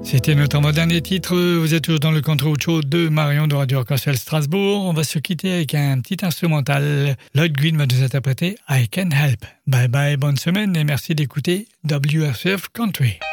C'était notre avant-dernier titre. Vous êtes toujours dans le contrôle show de Marion de Radio Arc-en-Ciel Strasbourg. On va se quitter avec un petit instrumental. Lloyd Green va nous interpréter I Can Help. Bye bye, bonne semaine et merci d'écouter WRCF Country.